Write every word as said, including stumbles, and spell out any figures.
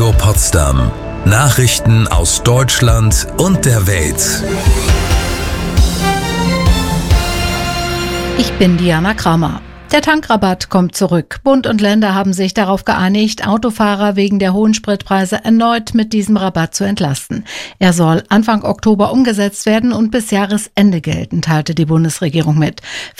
Radio Potsdam. Nachrichten aus Deutschland und der Welt. Ich bin Diana Kramer. Der Tankrabatt kommt zurück. Bund und Länder haben sich darauf geeinigt, Autofahrer wegen der hohen Spritpreise erneut mit diesem Rabatt zu entlasten. Er soll Anfang Oktober umgesetzt werden und bis Jahresende gelten, teilte die Bundesregierung mit.